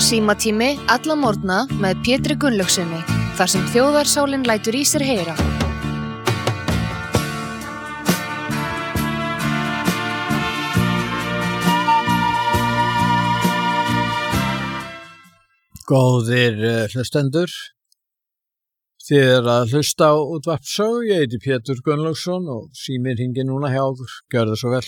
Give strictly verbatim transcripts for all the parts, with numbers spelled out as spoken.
Símatími alla morgna með Pétri Gunnlaugsinni, þar sem þjóðarsálin lætur í sér heyra. Góðir uh, hlustendur, þið er að hlusta á útvarpssögu, ég heiti Pétur Gunnlaugsson og síminn hringir núna hjá okkur, gjörðu svo vel.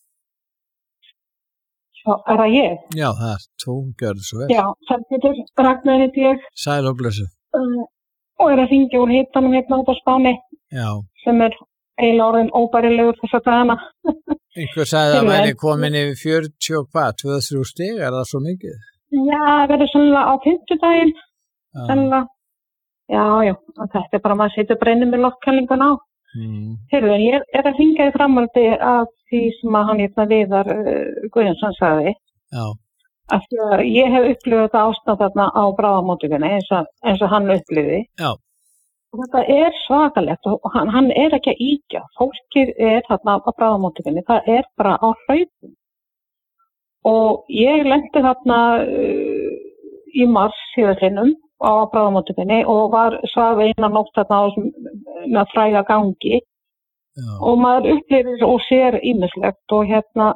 Já, er það ég? Já, það er þú, gjörðu svo vel. Já, sæl Pétur, Ragnar heiti ég. Sæl og blessuð. Uh, og er að hringja úr hitanum hérna út á Spáni, Já. sem er eiginlega orðin óbærilegur þessa dagana. Einhver sagði að væri komin yfir fjörutíu og hvað, tvö til þrjú stig, er það svo mikið? Já, það verður sannlega á fimmtudaginn, Já. sannlega. Já, já, þetta er bara að maður setur brennum með lokkallingun á. Mm. Heyrðu, en ég er að hringja í framhaldi af því sem að hann hérna Viðar uh, Guðjónsson sagði. Já. Af því að ég hef upplifað þetta ástand þarna á bráðamóttökunni eins og, eins og hann upplifði. Já. Og þetta er svakalegt og hann, hann er ekki að íkja. Fólkið er þarna á bráðamóttökunni, það er bara á hlaupum. Og ég lenti þarna uh, í mars síðastlinnum á bráðamóttökunni og var svaf eina nótt þarna á með fræga gangi. Já. Og maður upplifir og sér ýmislegt og hérna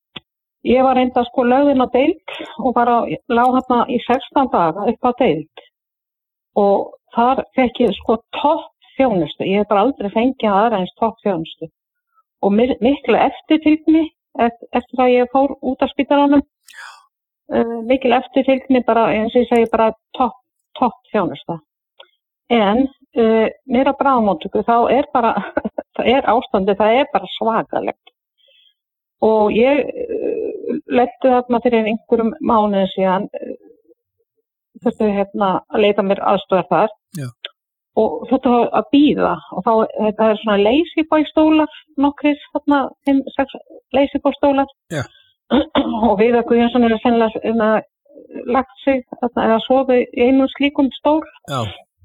ég var reynda sko lögðin á deild og bara lá hérna í sextán daga upp á deild og þar fekk ég sko topp þjónustu, ég hef bara aldrei fengið aðra eins topp þjónustu og miklu eftirfylgni eftir að ég fór út af spítalanum, uh, mikil eftirfylgni bara eins og ég segi bara topp topp þjónusta. En uh, mér á bráðamóttöku þá er bara, það er ástandi, það er bara svakalegt. Og ég uh, lenti þarna fyrir einhverjum mánuðin síðan, uh, þurfti hérna að leita mér aðstofar þar. Já. Og þetta var að bíða og þá þetta er svona lazyboy stólar, nokkrir þarna, fimm, sex lazyboy stólar. Já. Og Viðar Guðjónsson er sennilega lagt sig þarna eða sofið í einum slíkum stól. Já.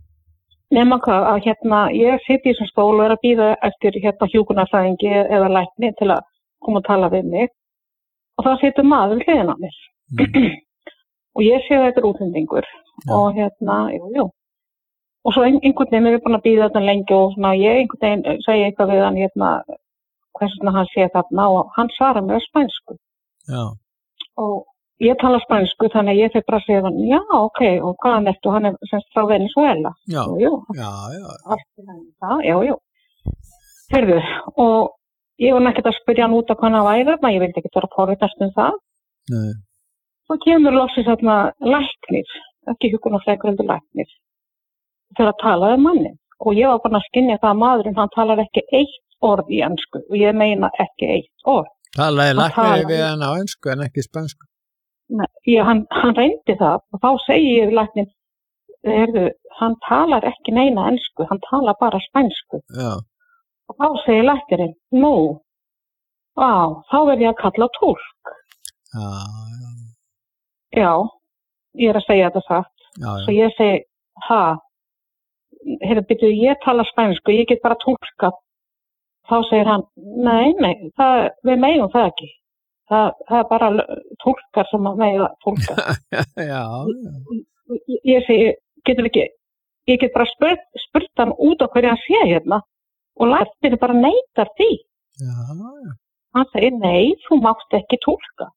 Nema hvað að hérna ég sitt í þessum stól og er að bíða eftir hérna hjúkrunarfræðingi eða lækni til að koma og tala við mig. Og það situr maður við hliðina á mér. Mm. Og ég sé að þetta er útlendingur. Já. Og hérna, jú, jú. Og svo ein, einhvern veginn er við búin að bíða þetta lengi og svona ég einhvern veginn segi eitthvað við hann hérna hvers vegna hann sé þarna og hann svarar mér á spænsku. Já. Og ég tala spænsku þannig að ég fyrir bara að segja hann, já, ok, og hvaðan ertu, hann er semst frá Venezuela. Já, jú, jú. já, já. Allt í það, já, já. Heyrðu, og ég var nekkert að spyrja hann út af hvað hann væri, maður ég vildi ekki vera að forritast um það. Nei. Svo kemur loksins þarna læknir, ekki hjúkrunarfræðingur læknir, til að tala um manni. Og ég var bara að skynja það að maðurinn, hann talar ekki eitt orð í ensku, og ég meina ekki eitt orð. Talaði læknir við hann á ensku en ekki spænsku? Nei, ég, hann, hann reyndi það og þá segi ég við læknin, heyrðu, hann talar ekki neina ensku, hann talar bara spænsku. Já. Og þá segir læknirinn, nú, á, þá verð ég að kalla túlk. Já, já. Já, ég er að segja þetta satt. Já, já. Svo ég segi, ha, heyrðu, byrju, ég tala spænsku, ég get bara túlkað. Þá segir hann, nei, nei, það, við megum það ekki. Það, það er bara túlkar sem að mega túlka. Já, já. Ég, ég segi, getur ekki, ég get bara spurt, spurt hann út á hverju hann sé hérna og læknir bara neitar því. Já, já. Hann segir, nei, þú mátt ekki túlka.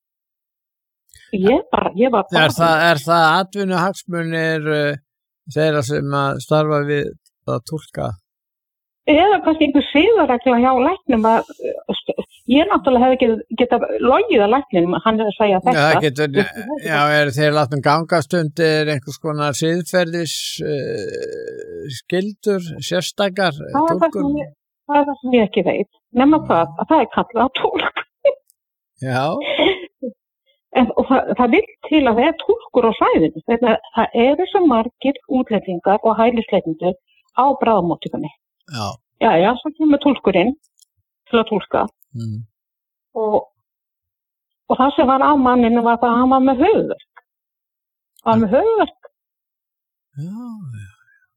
Ég bara, ég var bara... Er það, er það atvinnuhagsmunir uh, þeirra sem að starfa við að túlka? Eða kannski einhver siðaregla hjá læknum að ég náttúrulega hef ekki getað logið að lækninum, hann er að segja þetta. Já, getur, já, er þeir látnum gangast undir einhvers konar siðferðis uh, skildur, sérstakar túlkur? Það er það sem ég ekki veit. Nefna hvað, að það er kallað á túlk. Já. En, og það, það vil til að það er túlkur á svæðinu. Það eru svo margir útlendingar og hælisleitendur á bráðamóttökunni. Já. Já, já, svo kemur túlkurinn til að túlka. Mm. Og, og það sem var á manninu var það að hann var með höfuðverk. Hann var með höfuðverk. Já, já.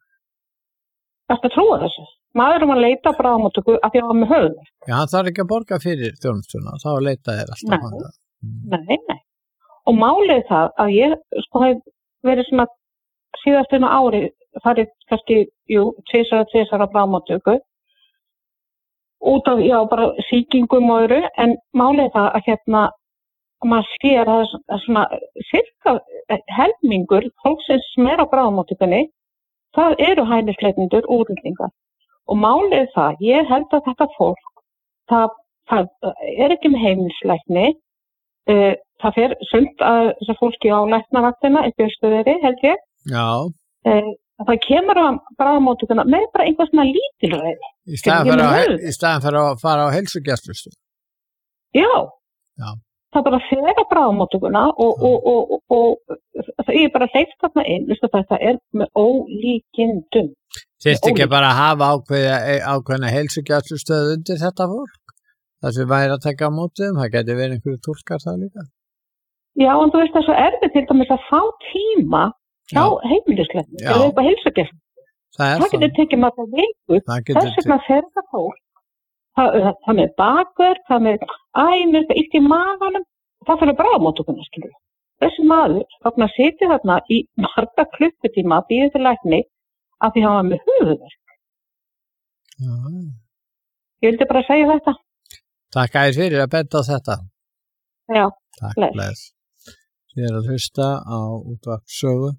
Þetta trúa þessu. Maður um að leita bráðamóttöku af því að hann var með höfuðverk. Já, hann þarf ekki að borga fyrir þjónustuna, þá leita þér alltaf. Nei, mm. nei, nei. og málið það að ég sko hef verið svona síðast einu ári farið kannski, jú, tvisar og tvisar á bráðamóttöku út af, já, bara sýkingum og öðru, en málið það að hérna maður sér að það er svona cirka helmingur fólksins sem er á bráðamóttökunni, það eru hælisleitendur útlendingar. Og málið það, ég held að þetta fólk, það, það er ekki með heimilislækni, uh, það fer sumt að þessu fólki á læknavaktina í Björnstöðveri, held ég. Já. Uh, það kemur á bráðamóttökuna með bara einhver svona lítilræði. Í staðan fyrir að fara á heilsugæslustöð. Já. Já. Það bara fer á bráðamóttökuna og, og, og, og, og það er bara hleypt þarna inn, vistu, þetta er með ólíkindum. Þyrfti ekki bara að hafa ákveðja, ákveðna heilsugæslustöð undir þetta fólk? Það sem væri að taka á mótið, það geti verið einhverju túlkar það líka. Já, en þú veist það er svo erfitt til dæmis að fá tíma hjá heimilislækni, eða upp á heilsugæslu. Það, það getur tekið maður veikur, þess vegna fer það fólk. Það, það með bakverk, það með æmur, það illt í maganum, það fyrir bráðamóttökuna, skilur. Þessi maður, þarna sitja þarna í marga klukkutíma að bíða til lækni að því hafa með höfuðverk. Já. Ég vildi bara segja þetta. Takk æðir fyrir að benda á þetta. Já. Takk, bless. Þið er að hlusta á útvarpssögu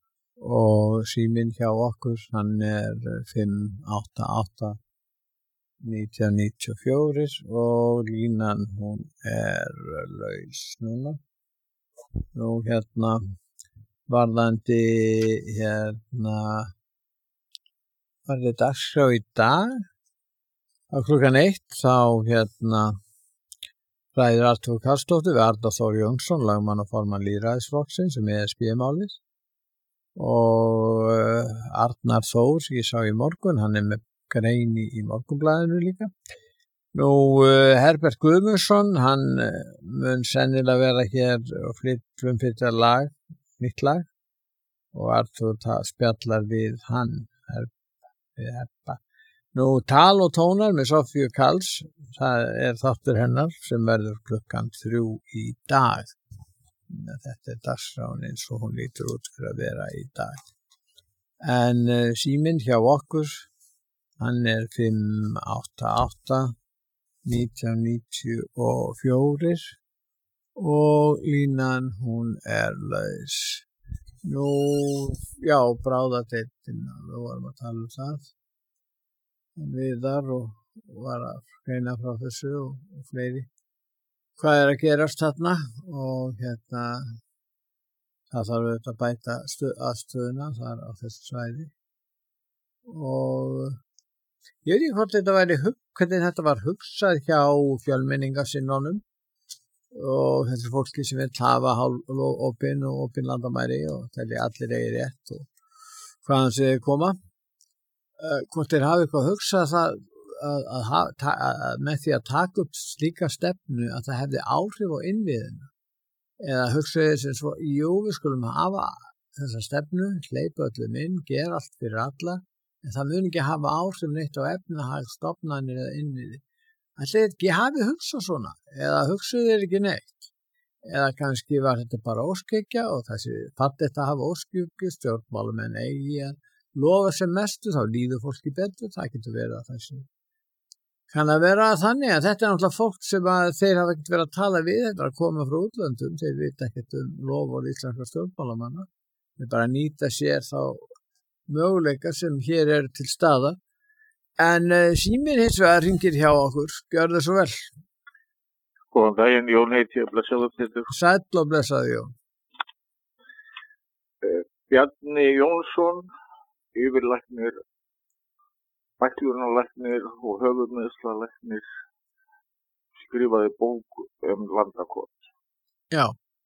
og síminn hjá okkur, hann er fimm átta átta nítján níutíu og fjögur og línan hún er laus núna. Nú hérna varðandi hérna var þetta dagskrá í dag á klukkan eitt þá hérna ræðir Arnþór Karlsdóttir við Arnar Þór Jónsson, lagmann og formann lýðræðisflokksins sem er E S B-málið og Arnar Þór, ég sá í morgun, hann er með greini í Morgunblaðinu líka. Nú, uh, Herbert Guðmundsson, hann uh, mun sennilega vera hér og frumflytja lag, nýtt lag og Arthur spjallar við hann, við Herba. Nú, Tal og tónar með Sofíu Karls, það er þáttur hennar sem verður klukkan þrjú í dag. Þetta er dagskráin eins og hún lítur út fyrir að vera í dag. En uh, síminn hjá okkur, hann er fimm átta átta nítján níutíu og fjögur og línan hún er laus. Nú, já, bráðadeildin, við vorum að tala um það. Viðar og var að greina frá þessu og, og fleiri. Hvað er að gerast þarna og hérna það þarf auðvitað að bæta stu, aðstöðuna þar á þessu svæði og ég veit ekki hvort þetta væri, hvernig þetta var hugsað hjá fjölmenningarsinnunum og þessi fólki sem vil hafa opin og opin landamæri og telli allir eigi rétt og hvaðan séu koma. Uh, hvort þeir hafi eitthvað hugsað það að, að, að, að með því að taka upp slíka stefnu að það hefði áhrif á innviðina eða hugsaði sem svo, jú, við skulum hafa þessa stefnu, hleypa öllum inn, gera allt fyrir alla en það mun ekki hafa áhrif neitt á efnahag, stofnanir eða innviði. Ætli ekki hafi hugsað svona eða hugsuðu þeir ekki neitt eða kannski var þetta bara óskhyggja og þessi fallegt að hafa óskhyggju stjórnmálamenn eigi að lofa sem mestu þá líður fólki betur, það getur verið að þessi. Kann að vera þannig að þetta er náttúrulega fólk sem að þeir hafa ekkert verið að tala við, þetta er að koma frá útlöndum, þeir vita ekkert um loforð íslenskra stjórnmálamanna, þeir bara nýta sér þá möguleika sem hér er til staða. En uh, síminn hins vegar hringir hjá okkur, gjör það svo vel. Góðan daginn, Jón heiti ég, blessaður Pétur. Sæll og blessaður Jón. Uh, Bjarni Jónsson, yfirlæknir, bæklunarlæknir og höfuðmeðslalæknir skrifaði bók um landakort. Já.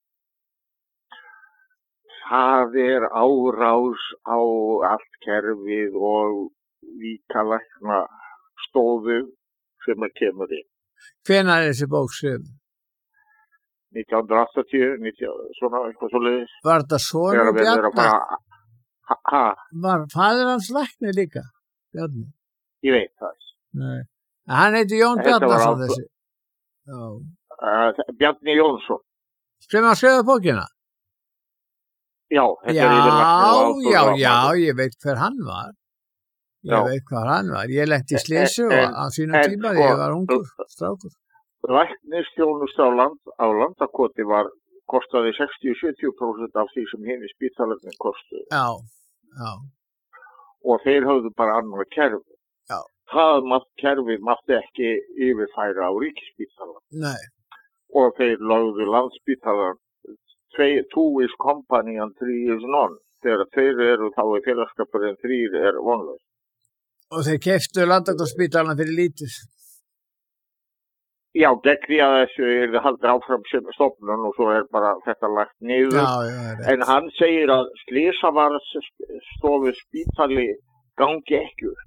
Það er árás á allt kerfið og líka lækna stofu sem að kemur inn. Hvenær er þessi bók skrifin? nítján hundrað áttatíu, nítján, svona eitthvað svoleiðis. Var þetta svona Bjarni? Ha? Var faðir hans læknir líka, Bjarni? Ég veit það. Nei. Hann heiti Jón Bjarnason þessi. Uh, Bjarni Jónsson. sem að skrifa bókina? Já, þetta Já, er yfirlæknir já, Halldór já, Ármann. ég veit hver hann var. Ég Já. veit hver hann var. Ég lenti í En- slysu en- á sínum en tíma, sko, ég var ungur, strákur. Læknisþjónusta á, land, á Landakoti var kostaði sextíu til sjötíu prósent af því sem hinni spítalarnir kostuðu Já, já, og þeir höfðu bara annar kerfi. Já. Það mátt, kerfi mátti ekki yfirfæra á ríkisspítalar nei, og þeir lögðu landspítalar tvei, two is company and three is none. Þegar þeir eru þá er félagskapurinn þrír er vonlaus. og þeir keyptu Landakotsspítalann fyrir lítið. Já, gegn því að þessu er það haldið áfram sem stofnun og svo er bara þetta lagt niður. Já, já, rétt. En hann segir að slysavarðstofu spítali gangi ekki upp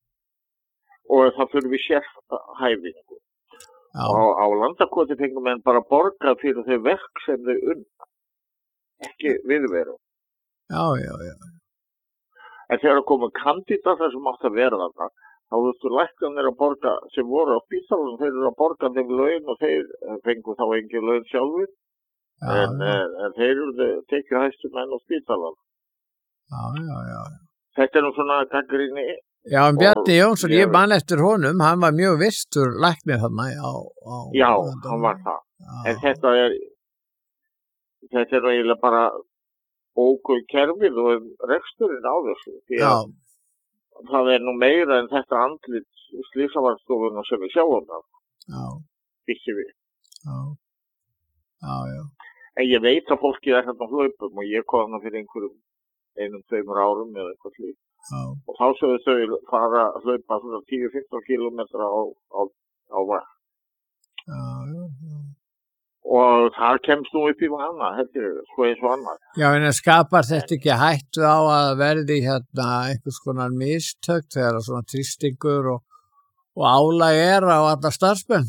og það þurfi sérhæfingu. Já, Og á Landakoti fengum en bara borga fyrir þau verk sem þau unna, ekki viðveru. já, já, já. En þegar það komu kandidatar sem átt að vera þarna, þá þurftu læknarnir að borga sem voru á spítalunum, þeir eru að borga þeim laun og þeir fengu þá engin laun sjálfur, Já, en, en, en þeir eru tekið hæstu menn á spítalan. já, já, já. Þetta er nú svona gagnrýni. Já, en Bjarni Jónsson, ég- ég man eftir honum, hann var mjög virtur læknir þarna á, á... Já, hann var það. En þetta er, þetta er eiginlega bara óguð kerfið og reksturinn á þessu. Því Já, að það er nú meira en þetta andlit slysavarðstofuna sem við sjáum það, já, vissi við. já, já, já. En ég veit að fólkið er hérna á hlaupum og ég kom það fyrir einhverjum einum, tveimur árum eða eitthvað slíkt. Já, Og þá sögðu þau fara að hlaupa svona tíu til fimmtán kílómetra á, á, á veg. já, já, já. Og það kemst nú upp í vana, þetta er sko eins og annað. Já, en það skapar þetta ekki hættu á að verði hérna einhvers konar mistök þegar svona þrýstingur og, og álag er á alla starfsmenn?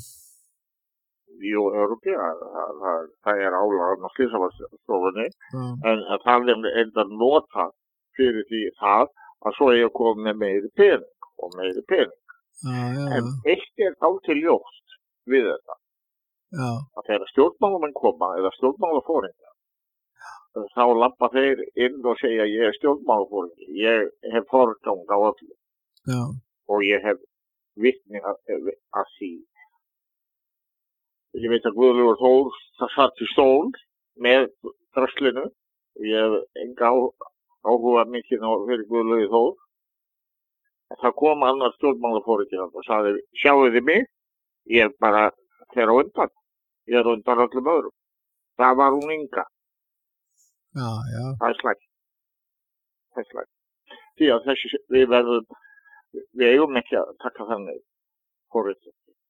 Jú, öruglega, það, það, það er álag á slysavarðstofunni, Já, en það er enda nota fyrir því það að svo er ég komið með meiri pening og meiri pening. já, já, En eitt er þá til ljóst við þetta, já, að þegar stjórnmálamenn koma eða stjórnmálafóringar, þá lappa þeir inn og segja ég er stjórnmálafóringi, ég hef forgang á öllu já, og ég hef vitni að, að því. Ég veit að Guðlaugur Þór það satt í stól með dröslinu og ég hef enga á, áhuga mikið á fyrir Guðlaugur Þór. En það kom annar stjórnmálafóringi og sagði, sjáu þið mig, ég er bara þeir á undan, ég er undan öllum öðrum. Það var hún Inga, já, já, það er slægt. Það er slægt. Því að þessi, við verðum, við eigum ekki að taka þannig fórið.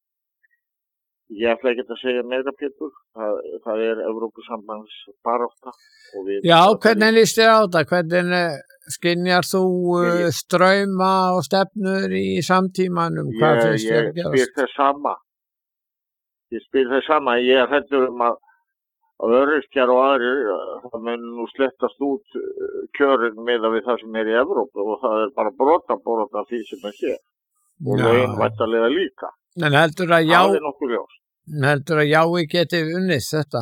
Ég ætla ekki að segja meira, Pétur, það, það er Evrópusambands barátta. og við- já, hvernig líst þér á þetta? Hvernig skynjar þú uh, Ég- ströyma og stefnur í samtímanum? Hvað Ég, finnst þér ég að spyr gerast? þess sama. Ég spyr þess sama, ég er hættur um að að öryrkjar og aðrir, uh, það mun nú slettast út uh, kjörin með við það sem er í Evrópu og það er bara brota brota af því sem er hér. Og Já, lögin væntanlega líka. en heldur að já, Það er nokkuð ljós. heldur að jái geti unnið þetta?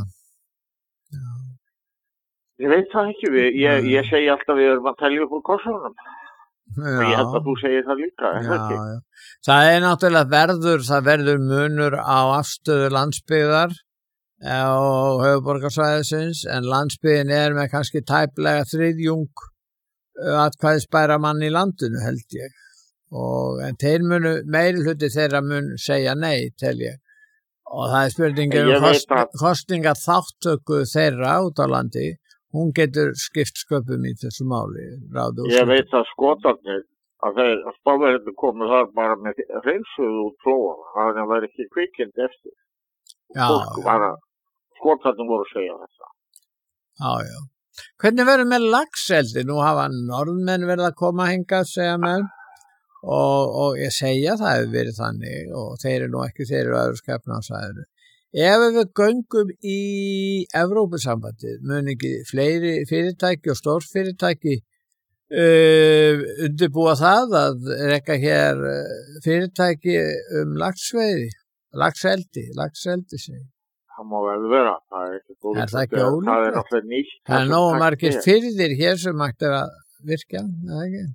Ég veit það ekki, við, ég, ég segi alltaf við erum að telja upp úr kossunum. Og ég held að þú segir það líka, en það Já, ekki. já. Það er náttúrulega verður, það verður munur á afstöðu landsbyggðar og höfuðborgarsvæðisins, en landsbyggðin er með kannski tæplega þriðjung atkvæðisbæra mann í landinu, held ég. Og, en þeir munu, meiri hluti þeirra mun segja nei, tel ég. Og það er spurningin Ég um veit kost, að- kostninga þáttöku þeirra út á landi, hún getur skipt sköpum í þessu máli. Ráðu Ég veit að skotarnir, að þeir spáverðinu komu þar bara með hreinsuð út flóana, að það væri ekki kvikind eftir. Já, Fólk já. var að, skotarnir voru að segja þetta. Já, já. Hvernig verður með laxeldi? Nú hafa norðmenn verið að koma hingað, segja menn, og, og ég segja það hefur verið þannig og þeir eru nú ekki, þeir eru öðru skepnansæður. Ef við göngum í Evrópusambandið, mun ekki fleiri fyrirtæki og stórfyrirtæki uh, undirbúa það að rekka hér uh, fyrirtæki um laxveiði, laxeldi, laxeldi segi. það má vel vera. Það er ekki Er það ekki Það er ólíklegt? náttúrulega nýtt. Það er sem nógu hægt margir er. firðir hér sem hægt er að virka, eða ekki?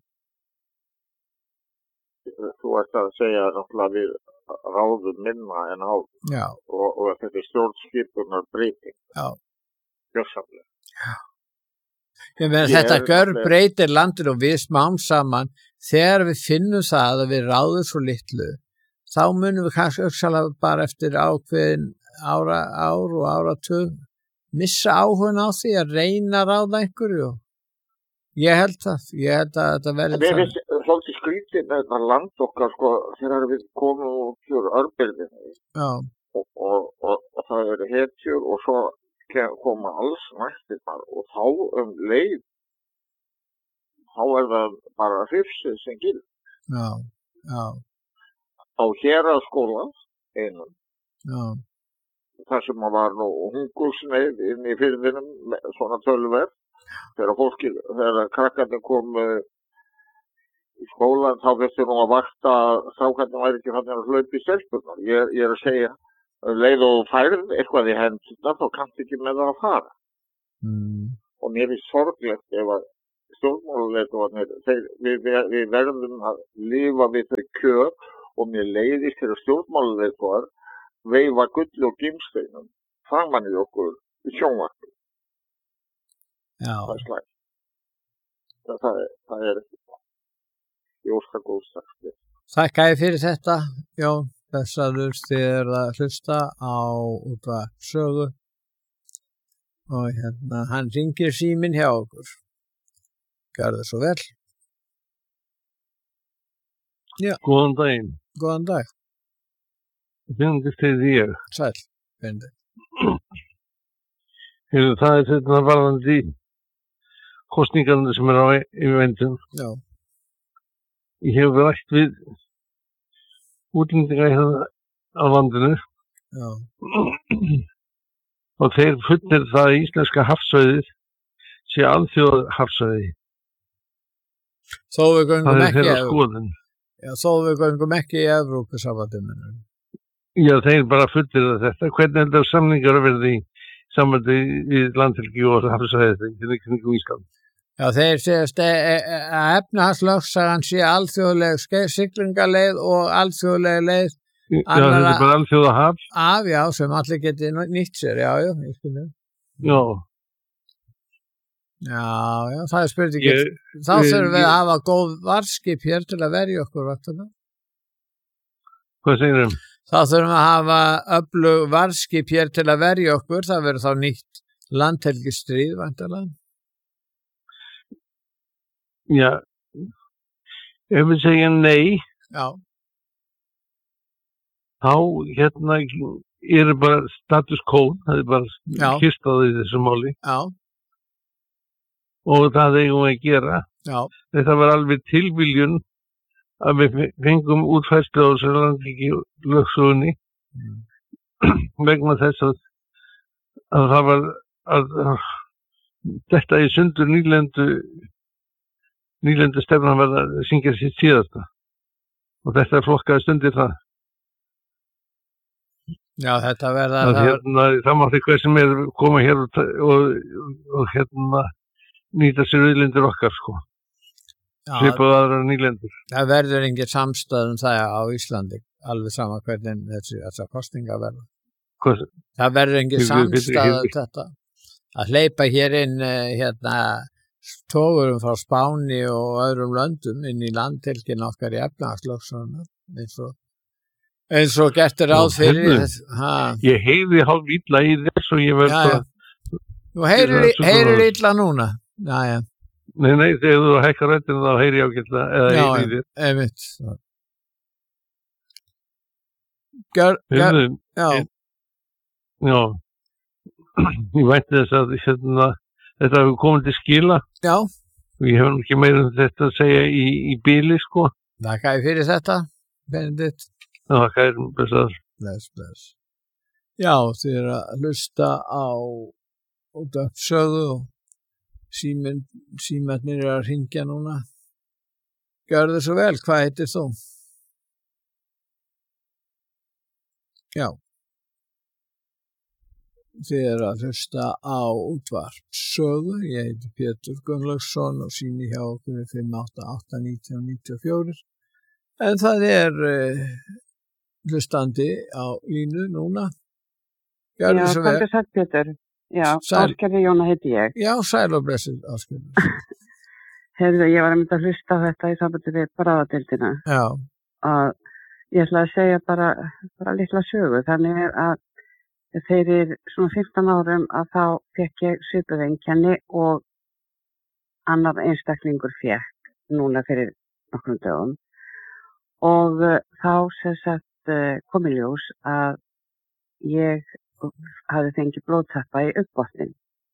Þú ert að segja náttúrulega við ráðum minna en á Já, og, og þetta er stjórnskipunar breyting. já. Gjörsamlega. Ég meina Ég þetta er gör náttúrulega- breytir landinu og við smám saman þegar við finnum það að við ráðum svo litlu þá munum við kannski auksalega bara eftir ákveðin ára, ár og áratug missa áhugun á því að reyna að ráða einhverju. Ég held það, ég held að þetta verði Mér það. finnst svolítið skrítið með þetta land okkar sko þegar við komum út úr örbyrðinni Já, og, og, og, og það eru hetjur og svo ke- koma alls næstirnar og þá um leið þá er það bara hrifsið sem gild já, já, á héraðsskóla einum já, þar sem að var nú hungursneið inn í firðinum með svona tölverð þegar fólki, þegar krakkarnir komu í skólan þá fyrstu nú að vakta að strákarnir væri ekki þannig að hlaupa í stelpunar. Ég, ég er að segja, um leið og þú færð eitthvað í hendurna þá kannst ekki með það að fara. mm, Og mér finnst sorglegt ef að stjórnmálaleiðtogarnir, þeir, við, við, við verðum að lifa við þau kjör og mér leiðist þegar stjórnmálaleiðtogar veifa gull og gimsteinum framan í okkur í sjónvarpi. já. Það er slæmt. Það, það, er, það er ekki það. Ég óskar góð sagt. Þakka ég fyrir þetta, Jón, þess að þið er að hlusta á útvarp sögu og hérna, hann ringir síminn hjá okkur. Gjörðu svo vel. Góðan daginn. Góðan dag, Benedikt heiti ég. sæl, Benedikt. Heyrðu, það er þetta varðandi kosningarnir sem er á yfirvendum. Já, Ég hef rætt við útlendinga hérna á landinu já, og þeir fullnir það að íslenska hafsvæðið sé alþjóða hafsvæði. þó við Það göngum er ekki, þeirra í- skoðun. já, þó við göngum ekki í Evrópusambandinu. Já, þeir bara fullir þetta. Hvernig er þetta samningar að verða í samvæði við landhelgi og hafsvæðið í kringum Ísland? Já, þeir segjast e- e- að efnahagslögsagan sé alþjóðleg ske- siglingaleið og alþjóðleg leið Já, Annarra- þetta er bara alþjóða haf. af, já, sem allir geti nýtt sér, já, já, ég skil það. Já, Já, já, það er spurningin. ég, Þá ég- þurfum við ég- að hafa góð varskip hér til að verja okkur vatnana. hvað segir þeim? Þá þurfum við að hafa öflug varskip hér til að verja okkur. Það verður þá nýtt landhelgistríð, væntanlega. Já, ef við segja nei, Já, þá hérna er bara status quo, það er bara Já. kyrstað í þessu máli já, og það eigum við að gera. já, Þetta var alveg tilviljun að við fengum útfærslu á þessu landhelgi lögsögunni Mm. vegna þess að, að það var að, að þetta í sundur nýlendu nýlendu stefnan var að syngja sitt síðasta og þetta flokkaðist undir það. já, þetta verða, að það, hérna, það mátti hver sem er koma hér og, og, og hérna nýta sér auðlindir okkar sko, já, svipað aðra nýlendur. það verður engin samstæð um það á Íslandi, alveg sama hvernig þessi, þessa kostinga verður. Hvað, Það verður engin Við- við- við- samstæð um við- þetta. Að hleypa hér inn eh, hérna tógurum frá Spáni og öðrum löndum inn í landhelgin okkar í efnahagslögsunum eins og eins og gert er ráð Já, fyrir heyrðu. þess, ha, ég heiði hálf illa í þess og ég verð Já, bara, Nú heyrir, Það er svo heyrir góð. illa núna. Já, já, nei, nei, þegar þú hækkar röddina þá heyri ég ágætlega, eða já, heyri í þér. einmitt. Gjör, gjör, Heyrðu, já, já, ég vænti þess að hérna, þetta hefur komið til skila já, og ég hef nú ekki meira um þetta að segja í, í bíli sko, þakka ég fyrir þetta, Benedikt. það er þessar. Bless, bless. Já, þið eru að hlusta á útvarpssögu og síminn, símennir eru að hringja núna. Gjörðu svo vel, hvað heitir þú? Já. Þið eru að hlusta á útvarp sögu. Ég heiti Pétur Gunnlaugsson og sýni hjá okkur fimm átta átta nítján níutíu og fjögur. En það er uh, hlustandi á línu núna. Gjörðu Já, svo vel. komdu sæll Pétur. Já, Sæl. Ásgerður Jóna heiti ég. Já, sæl og blessuð Ásgerður. Heyrðu, ég var að mynda að hlusta á þetta í sambandi við bráðadeildina. Já. Og ég ætla að segja bara, bara litla sögu. Þannig að fyrir svona fimmtán árum að þá fekk ég svipuð einkenni og annar einstaklingur fekk núna fyrir nokkrum dögum. Og uh, þá sem sagt uh, kom í ljós að ég hafði fengið blóðtappa í uppbotnin.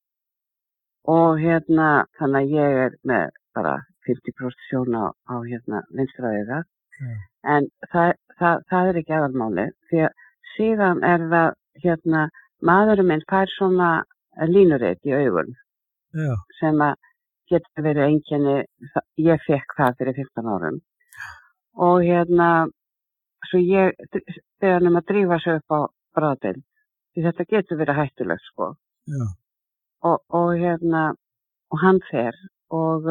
Og hérna, þannig að ég er með bara fimmtíu prósent sjón á, á hérna vinstra auga. Mm. En það, það, það er ekki aðalmáli, því að síðan er það hérna, maðurinn minn fær svona línurit í augun. Já. Sem að getur verið einkenni, ég fekk það fyrir fimmtán árum. Og hérna, svo ég þegar um að drífa sig upp á bráðdeild, því þetta getur verið hættulegt, sko. Já. Og, og hérna, og hann fer og,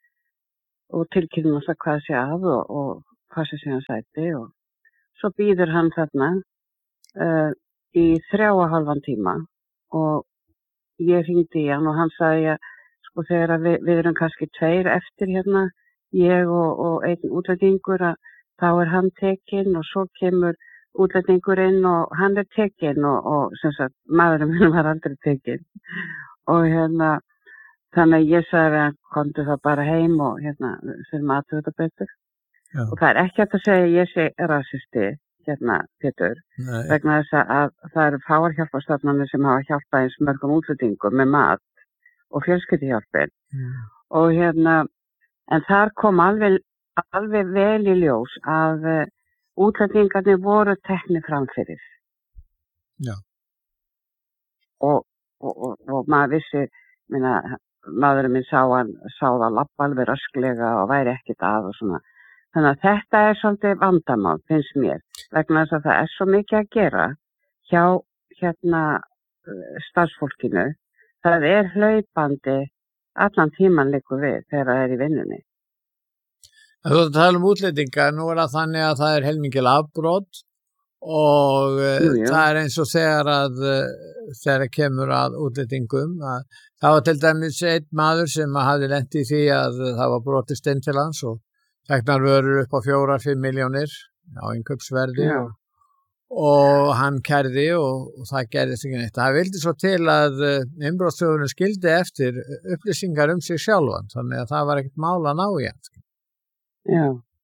og tilkynna alltaf hvað sé að og, og hvað sé síðan sæti og svo býður hann þarna uh, í þrjá og halvan tíma og ég hringdi í hann og hann sagði að sko þegar að við, við erum kannski tveir eftir hérna, ég og, og einn útlendingur að þá er hann tekinn og svo kemur útlendingurinn og hann er tekinn og, og sem sagt maðurinn minn var aldrei tekinn og hérna þannig að ég sagði að hann komdu það bara heim og hérna fyrir maður þetta betur. Já. Og það er ekki hægt að segja að ég sé rasisti hérna, Pétur, Nei. Vegna þess að það eru fáar hjálparstofnanir sem hafa hjálpað eins mörgum útlendingum með mat og fjölskylduhjálpir. Mm. Og hérna, en þar kom alveg, alveg vel í ljós að uh, útlendingarnir voru teknir framfyrir. Já. Og, og, og, og maður vissi, minna, maðurinn minn sá, hann, sá það lappa alveg rasklega og væri ekkert að og svona. Þannig að þetta er svolítið vandamál, finnst mér, vegna þess að það er svo mikið að gera hjá hérna starfsfólkinu. Það er hlaupandi allan tíman liggur við þegar það er í vinnunni. Þú ert að tala um útlendinga, nú er það þannig að það er heilmikil afbrot og jú, jú. Það er eins og þegar að þegar kemur að útlendingum að það var til dæmis einn maður sem hafði lent í því að það var brotist inn til hans og teknar vörur upp á fjórar, fimm miljónir á innkaupsverði og, og hann kærði og, og það gerðist ekki neitt. Það vildi svo til að innbrotsþjófurinn skildi eftir upplýsingar um sig sjálfan, þannig að það var ekkert mál að ná í hann. Já.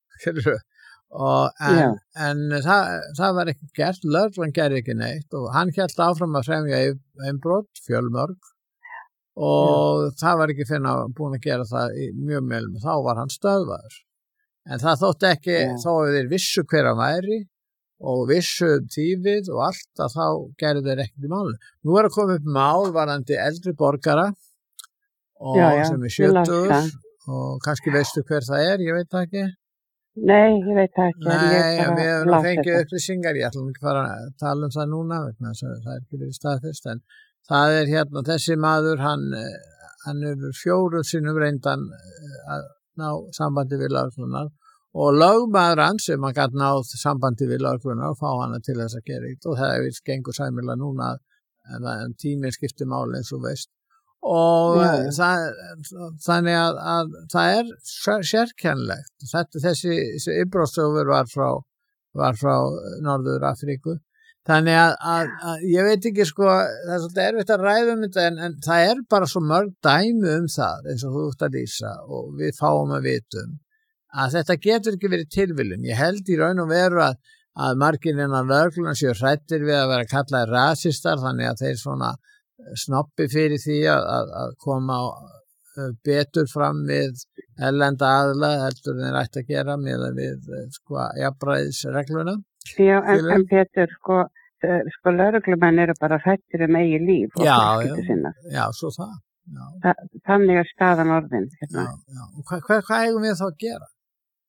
Og, en en það, það var ekki gert, lögreglan gerði ekki neitt og hann hélt áfram að fremja innbrot, fjölmörg og Já. Það var ekki finna búin að gera það í mjög meðlum, þá var hann stöðvaður. En það þótti ekki, Já. Þó að þeir vissu hver að væri og vissu tífið og allt að þá gerðu þeir ekkert í máli. Nú er að koma upp mál varandi eldri borgara og já, já, sem er sjötugur og kannski veistu hver það er, ég veit það ekki. Nei, ég veit það ekki. Nei, ég við erum að fengja upplýsingar, ég ætlum ekki fara að tala um það núna, það er ekki verið staðfest, en það er hérna, þessi maður, hann, hann er fjórum sinnum reyndan að ná sambandi við lögreglunar og lögmaður hans sem hann gæti náð sambandi við lögreglunar og fá hana til þess að gera eitt og það er við gengur sæmilega núna en, en tíminn skiptir máli eins og veist og ja, ja. Það, þannig að, að það er sérkennlegt þetta, þessi, þessi innbrotsþjófur var frá, var frá Norður Afríku þannig að, að, að ég veit ekki sko það er svolítið erfitt að ræða um þetta en, en það er bara svo mörg dæmi um það eins og þú ert að lýsa og við fáum að vitum að þetta getur ekki verið tilviljun ég held í raun og veru að, að margir innan lögreglunnar séu hræddir við að vera kallaðir rasistar þannig að þeir svona snoppi fyrir því að, að, að koma betur fram við erlenda aðila heldur þeir ætti að gera með við sko jafnræðisregluna. Já, en, en Pétur, sko, sko lögreglumenn eru bara hrættir um eigin líf og fjölskyldu sinna. Já, svo það. Já. Þa, þannig er staðan orðin. Hérna. Já, já. Og hvað hva, hva eigum við þá að gera?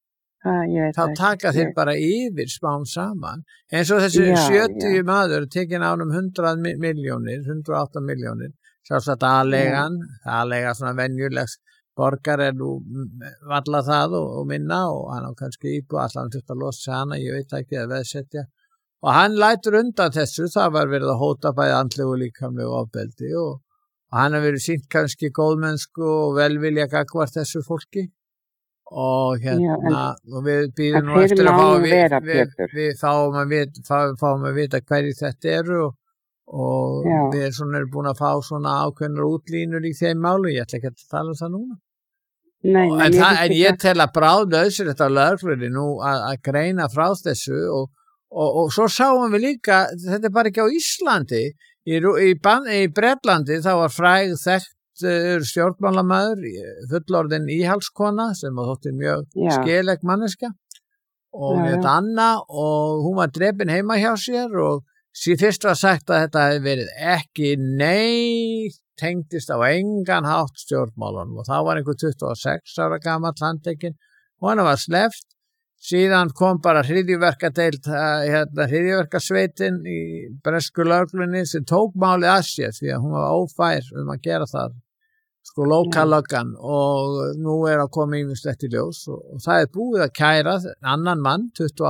Það, ég veit þá það taka ekki. þeir bara yfir smám saman eins og þessi Já, sjötíu já. maður tekin ánum hundrað miljónir, hundrað og átta miljónir sjálfsagt aðlegan, aðlega svona venjulegs borgar er nú valla það og, og minna og hann á kannski íbúð allan þurft að losa hana, ég veit ekki að veðsetja og hann lætur undan þessu, það var verið að hóta bæði andlegu og líkamlegu ofbeldi og, og hann har verið sýnt kannski góðmennsku og velvilja gagnvart þessu fólki og hérna Já, en- og við býðum en nú hver eftir að má fá nú við, vera, við, Pétur? við fáum að vita, fá, fáum að vita hverju þetta eru og, og Já. við svona erum búin að fá svona ákveðnar útlínur í þeim málu, ég ætla ekki að tala um það núna Nei, nei, en, mér það, finnst en líka- ég tel að bráðnauðsir þetta lögreglunni nú að, að greina frá þessu og, og, og svo sáum við líka, þetta er bara ekki á Íslandi í, Rú- í, Ban- í Bretlandi þá var fræg þekkt uh, stjórnmálamæður fullorðin íhalskona sem þótti mjög Já. skeleg manneska og Já, já. þetta Anna og hún var drepin heima hjá sér og síð fyrst var sagt að þetta hefði verið ekki neitt tengdist á engan hátt stjórnmálunum og þá var einhver tuttugu og sex ára gamall handtekinn og hann var sleppt síðan kom bara hryðjuverkadeild hérna hryðjuverkasveitin í bresku lögreglunni sem tók málið að sér því að hún var ófær um að gera það sko lokallöggan og nú er að koma ýmislegt í ljós og, og það er búið að kæra annan mann tuttugu